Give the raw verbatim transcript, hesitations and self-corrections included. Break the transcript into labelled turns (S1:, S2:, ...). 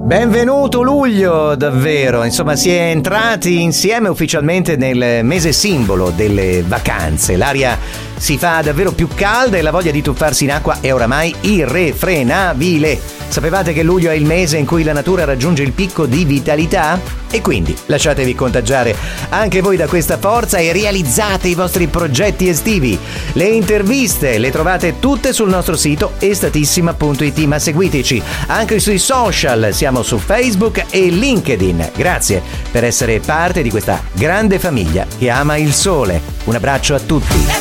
S1: Benvenuto luglio, davvero, insomma si è entrati insieme ufficialmente nel mese simbolo delle vacanze. L'aria si fa davvero più calda e la voglia di tuffarsi in acqua è oramai irrefrenabile. Sapevate che luglio è il mese in cui la natura raggiunge il picco di vitalità? E quindi lasciatevi contagiare anche voi da questa forza e realizzate i vostri progetti estivi. Le interviste le trovate tutte sul nostro sito estatissima punto it, ma seguiteci anche sui social, siamo su Facebook e LinkedIn. Grazie per essere parte di questa grande famiglia che ama il sole. Un abbraccio a tutti.